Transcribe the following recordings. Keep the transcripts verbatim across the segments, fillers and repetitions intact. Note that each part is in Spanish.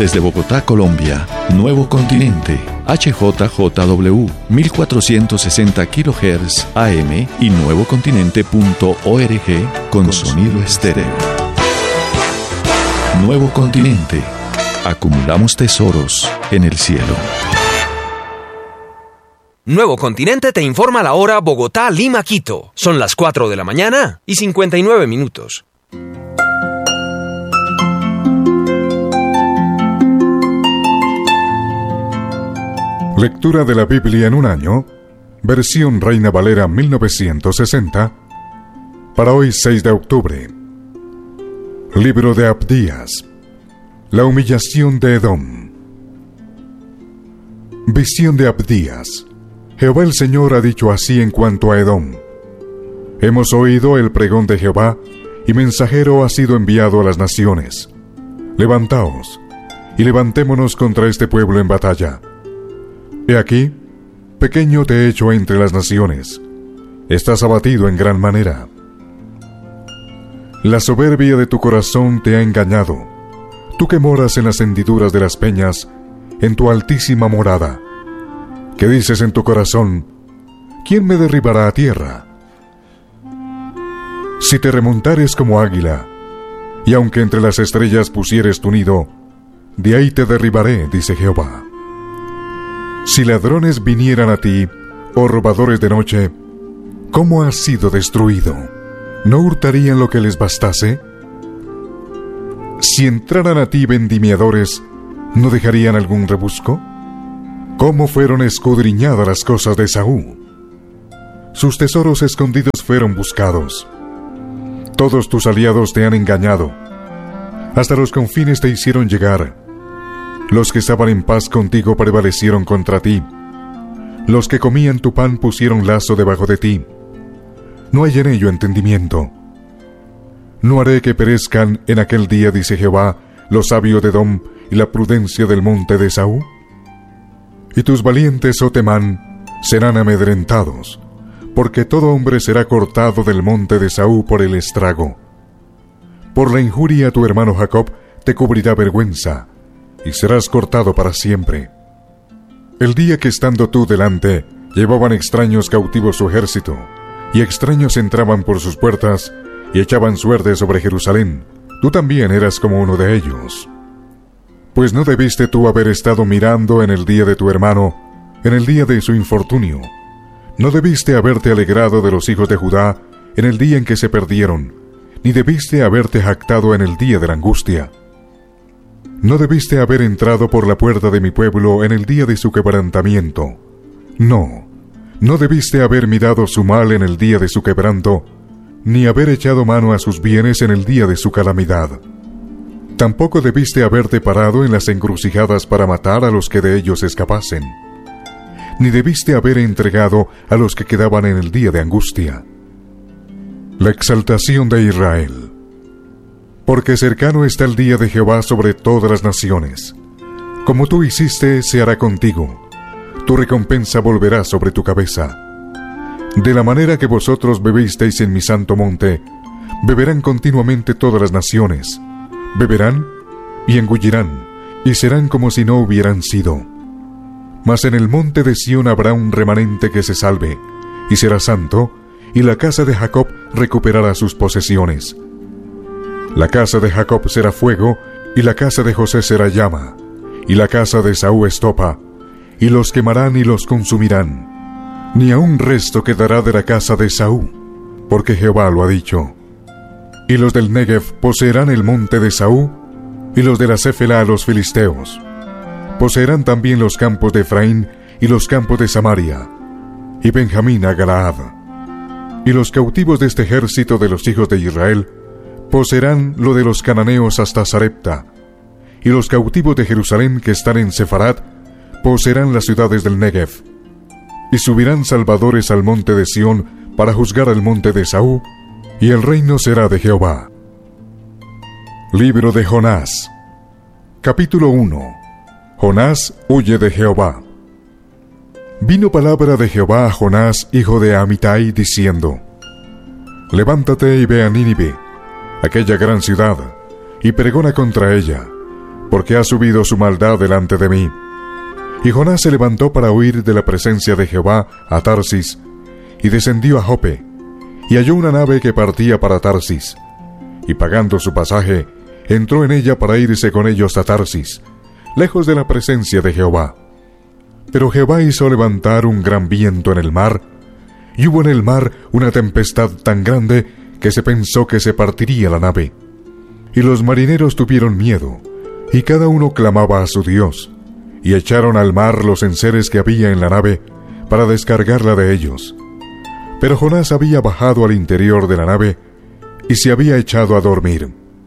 Desde Bogotá, Colombia, Nuevo Continente, H J J W, mil cuatrocientos sesenta kilohertz A M y nuevocontinente punto org con, con sonido estéreo. Nuevo Continente. Acumulamos tesoros en el cielo. Nuevo Continente te informa la hora Bogotá, Lima, Quito. Son las cuatro de la mañana y cincuenta y nueve minutos. Lectura de la Biblia en un año, versión Reina Valera mil novecientos sesenta, para hoy seis de octubre. Libro de Abdías. La humillación de Edom. Visión de Abdías. Jehová el Señor ha dicho así en cuanto a Edom: hemos oído el pregón de Jehová, y mensajero ha sido enviado a las naciones. Levantaos, y levantémonos contra este pueblo en batalla. He aquí, pequeño te he hecho entre las naciones. Estás abatido en gran manera. La soberbia de tu corazón te ha engañado. Tú que moras en las hendiduras de las peñas, en tu altísima morada. ¿Qué dices en tu corazón? ¿Quién me derribará a tierra? Si te remontares como águila, y aunque entre las estrellas pusieres tu nido, de ahí te derribaré, dice Jehová. Si ladrones vinieran a ti, o robadores de noche, ¿cómo has sido destruido? ¿No hurtarían lo que les bastase? Si entraran a ti vendimiadores, ¿no dejarían algún rebusco? ¿Cómo fueron escudriñadas las cosas de Esaú? Sus tesoros escondidos fueron buscados. Todos tus aliados te han engañado. Hasta los confines te hicieron llegar. Los que estaban en paz contigo prevalecieron contra ti. Los que comían tu pan pusieron lazo debajo de ti. No hay en ello entendimiento. No haré que perezcan en aquel día, dice Jehová, los sabios de Edom y la prudencia del monte de Esaú. Y tus valientes, oh Temán, serán amedrentados, porque todo hombre será cortado del monte de Esaú por el estrago. Por la injuria a tu hermano Jacob te cubrirá vergüenza, y serás cortado para siempre. El día que estando tú delante, llevaban extraños cautivos su ejército, y extraños entraban por sus puertas, y echaban suerte sobre Jerusalén, tú también eras como uno de ellos. Pues no debiste tú haber estado mirando en el día de tu hermano, en el día de su infortunio. No debiste haberte alegrado de los hijos de Judá en el día en que se perdieron, ni debiste haberte jactado en el día de la angustia. No debiste haber entrado por la puerta de mi pueblo en el día de su quebrantamiento. No, no debiste haber mirado su mal en el día de su quebranto, ni haber echado mano a sus bienes en el día de su calamidad. Tampoco debiste haberte parado en las encrucijadas para matar a los que de ellos escapasen, ni debiste haber entregado a los que quedaban en el día de angustia. La exaltación de Israel. Porque cercano está el día de Jehová sobre todas las naciones. Como tú hiciste, se hará contigo. Tu recompensa volverá sobre tu cabeza. De la manera que vosotros bebisteis en mi santo monte, beberán continuamente todas las naciones. Beberán y engullirán, y serán como si no hubieran sido. Mas en el monte de Sión habrá un remanente que se salve, y será santo, y la casa de Jacob recuperará sus posesiones. La casa de Jacob será fuego, y la casa de José será llama, y la casa de Esaú estopa, y los quemarán y los consumirán. Ni aun resto quedará de la casa de Esaú, porque Jehová lo ha dicho. Y los del Negev poseerán el monte de Esaú, y los de la Céfela a los filisteos. Poseerán también los campos de Efraín y los campos de Samaria, y Benjamín a Galaad. Y los cautivos de este ejército de los hijos de Israel poseerán lo de los cananeos hasta Sarepta, y los cautivos de Jerusalén que están en Sefarat poseerán las ciudades del Negev. Y subirán salvadores al monte de Sión para juzgar al monte de Esaú, y el reino será de Jehová. Libro de Jonás. Capítulo uno. Jonás huye de Jehová. Vino palabra de Jehová a Jonás, hijo de Amitai, diciendo: Levántate y ve a Nínive, aquella gran ciudad, y pregona contra ella, porque ha subido su maldad delante de mí. Y Jonás se levantó para huir de la presencia de Jehová a Tarsis, y descendió a Jope, y halló una nave que partía para Tarsis, y pagando su pasaje, entró en ella para irse con ellos a Tarsis, lejos de la presencia de Jehová. Pero Jehová hizo levantar un gran viento en el mar, y hubo en el mar una tempestad tan grande que se pensó que se partiría la nave. Y los marineros tuvieron miedo, y cada uno clamaba a su Dios, y echaron al mar los enseres que había en la nave para descargarla de ellos. Pero Jonás había bajado al interior de la nave y se había echado a dormir.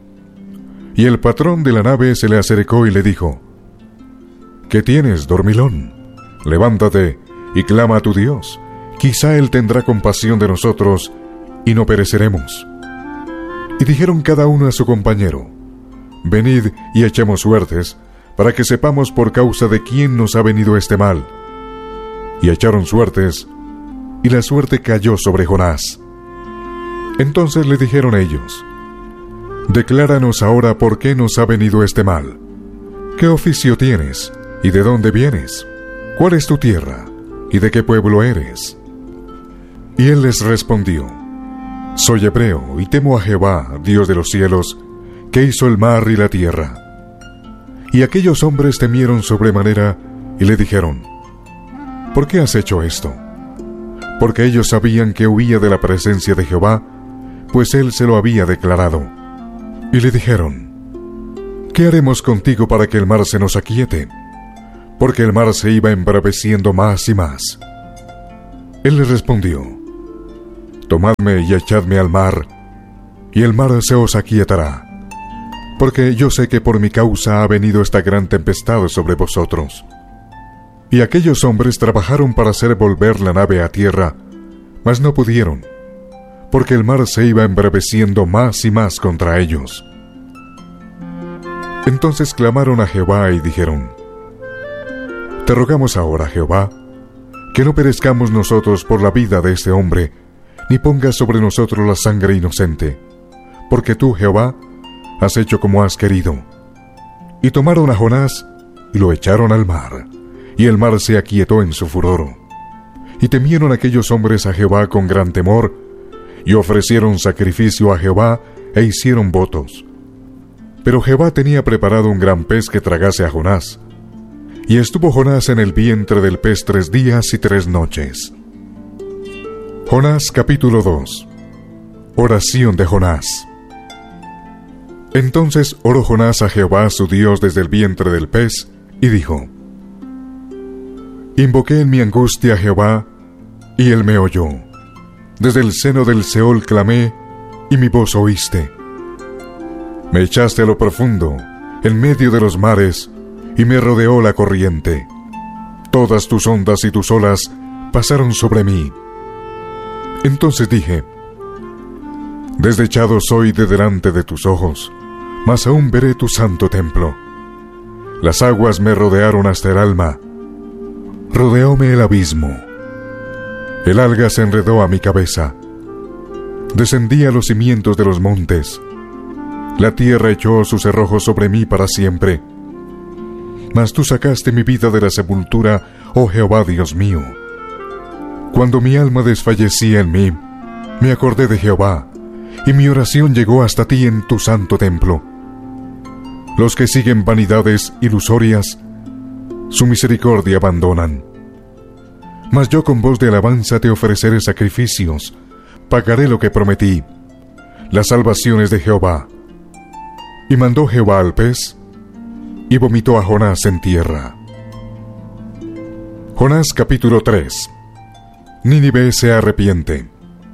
Y el patrón de la nave se le acercó y le dijo: ¿Qué tienes, dormilón? Levántate y clama a tu Dios, quizá Él tendrá compasión de nosotros y no pereceremos. Y dijeron cada uno a su compañero: Venid y echemos suertes, para que sepamos por causa de quién nos ha venido este mal. Y echaron suertes, y la suerte cayó sobre Jonás. Entonces le dijeron ellos: Decláranos ahora por qué nos ha venido este mal. ¿Qué oficio tienes, y de dónde vienes? ¿Cuál es tu tierra, y de qué pueblo eres? Y él les respondió: Soy hebreo, y temo a Jehová, Dios de los cielos, que hizo el mar y la tierra. Y aquellos hombres temieron sobremanera, y le dijeron: ¿Por qué has hecho esto? Porque ellos sabían que huía de la presencia de Jehová, pues él se lo había declarado. Y le dijeron: ¿Qué haremos contigo para que el mar se nos aquiete? Porque el mar se iba embraveciendo más y más. Él les respondió: Tomadme y echadme al mar, y el mar se os aquietará. Porque yo sé que por mi causa ha venido esta gran tempestad sobre vosotros. Y aquellos hombres trabajaron para hacer volver la nave a tierra, mas no pudieron, porque el mar se iba embraveciendo más y más contra ellos. Entonces clamaron a Jehová y dijeron: Te rogamos ahora, Jehová, que no perezcamos nosotros por la vida de este hombre, ni pongas sobre nosotros la sangre inocente, porque tú, Jehová, has hecho como has querido. Y tomaron a Jonás y lo echaron al mar, y el mar se aquietó en su furor. Y temieron aquellos hombres a Jehová con gran temor, y ofrecieron sacrificio a Jehová e hicieron votos. Pero Jehová tenía preparado un gran pez que tragase a Jonás, y estuvo Jonás en el vientre del pez tres días y tres noches. Jonás capítulo dos. Oración de Jonás. Entonces oró Jonás a Jehová su Dios desde el vientre del pez, y dijo: Invoqué en mi angustia a Jehová, y él me oyó. Desde el seno del Seol clamé, y mi voz oíste. Me echaste a lo profundo, en medio de los mares, y me rodeó la corriente. Todas tus ondas y tus olas pasaron sobre mí. Entonces dije: Desechado soy de delante de tus ojos, mas aún veré tu santo templo. Las aguas me rodearon hasta el alma, rodeóme el abismo. El alga se enredó a mi cabeza. Descendí a los cimientos de los montes. La tierra echó sus cerrojos sobre mí para siempre. Mas tú sacaste mi vida de la sepultura, oh Jehová Dios mío. Cuando mi alma desfallecía en mí, me acordé de Jehová, y mi oración llegó hasta ti en tu santo templo. Los que siguen vanidades ilusorias, su misericordia abandonan. Mas yo con voz de alabanza te ofreceré sacrificios, pagaré lo que prometí, las salvaciones de Jehová. Y mandó Jehová al pez, y vomitó a Jonás en tierra. Jonás capítulo tres. Nínive se arrepiente.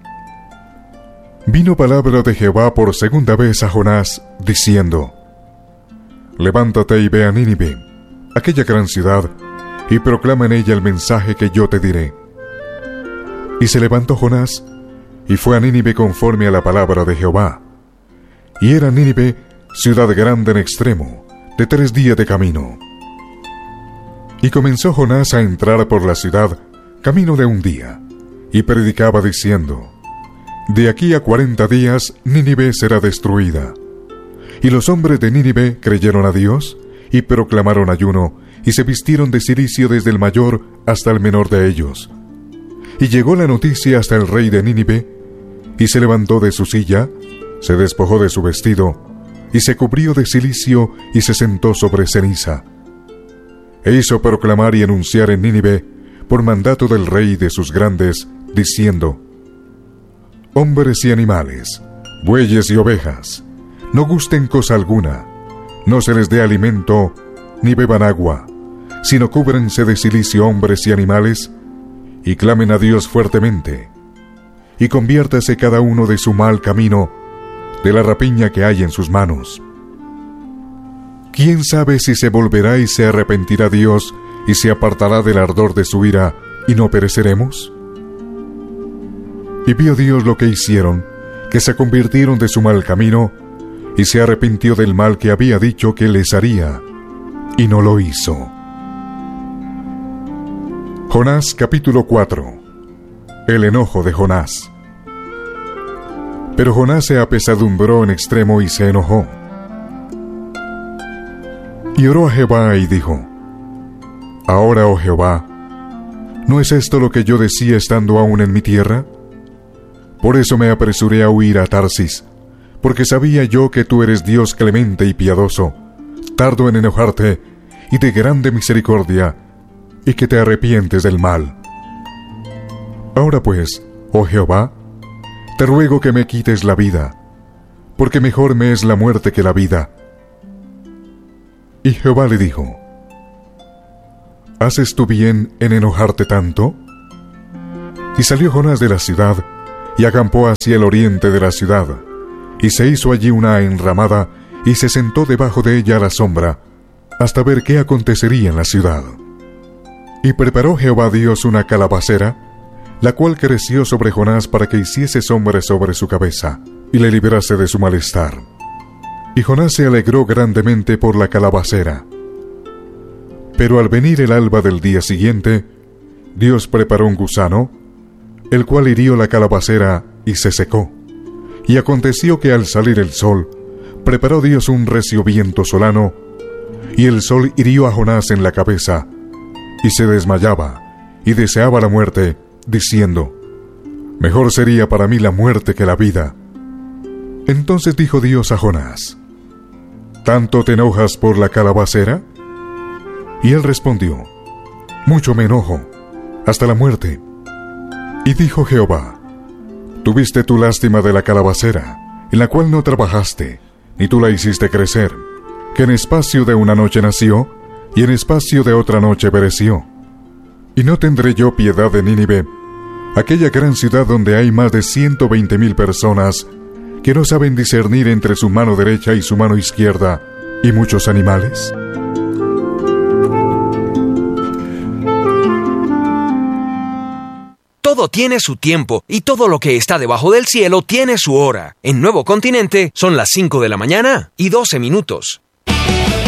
Vino palabra de Jehová por segunda vez a Jonás, diciendo: Levántate y ve a Nínive, aquella gran ciudad, y proclama en ella el mensaje que yo te diré. Y se levantó Jonás, y fue a Nínive conforme a la palabra de Jehová. Y era Nínive ciudad grande en extremo, de tres días de camino. Y comenzó Jonás a entrar por la ciudad, camino de un día, y predicaba diciendo: De aquí a cuarenta días Nínive será destruida. Y los hombres de Nínive creyeron a Dios, y proclamaron ayuno, y se vistieron de cilicio desde el mayor hasta el menor de ellos. Y llegó la noticia hasta el rey de Nínive, y se levantó de su silla, se despojó de su vestido, y se cubrió de cilicio, y se sentó sobre ceniza. E hizo proclamar y anunciar en Nínive, por mandato del rey y de sus grandes, diciendo: hombres y animales, bueyes y ovejas, no gusten cosa alguna, no se les dé alimento, ni beban agua, sino cúbrense de cilicio hombres y animales, y clamen a Dios fuertemente, y conviértase cada uno de su mal camino, de la rapiña que hay en sus manos. ¿Quién sabe si se volverá y se arrepentirá Dios, y se apartará del ardor de su ira, y no pereceremos? Y vio Dios lo que hicieron, que se convirtieron de su mal camino, y se arrepintió del mal que había dicho que les haría, y no lo hizo. Jonás capítulo cuatro. El enojo de Jonás. Pero Jonás se apesadumbró en extremo y se enojó. Y oró a Jehová y dijo: ahora, oh Jehová, ¿no es esto lo que yo decía estando aún en mi tierra? Por eso me apresuré a huir a Tarsis, porque sabía yo que tú eres Dios clemente y piadoso, tardo en enojarte y de grande misericordia, y que te arrepientes del mal. Ahora pues, oh Jehová, te ruego que me quites la vida, porque mejor me es la muerte que la vida. Y Jehová le dijo: ¿haces tú bien en enojarte tanto? Y salió Jonás de la ciudad, y acampó hacia el oriente de la ciudad, y se hizo allí una enramada, y se sentó debajo de ella a la sombra, hasta ver qué acontecería en la ciudad. Y preparó Jehová Dios una calabacera, la cual creció sobre Jonás para que hiciese sombra sobre su cabeza, y le librase de su malestar. Y Jonás se alegró grandemente por la calabacera. Pero al venir el alba del día siguiente, Dios preparó un gusano, el cual hirió la calabacera y se secó. Y aconteció que al salir el sol, preparó Dios un recio viento solano, y el sol hirió a Jonás en la cabeza, y se desmayaba, y deseaba la muerte, diciendo: mejor sería para mí la muerte que la vida. Entonces dijo Dios a Jonás: ¿tanto te enojas por la calabacera? Y él respondió: mucho me enojo, hasta la muerte. Y dijo Jehová: tuviste tu lástima de la calabacera, en la cual no trabajaste, ni tú la hiciste crecer, que en espacio de una noche nació, y en espacio de otra noche pereció. Y no tendré yo piedad de Nínive, aquella gran ciudad donde hay más de ciento veinte mil personas, que no saben discernir entre su mano derecha y su mano izquierda, y muchos animales. Todo tiene su tiempo, y todo lo que está debajo del cielo tiene su hora. En Nuevo Continente son las cinco de la mañana y doce minutos.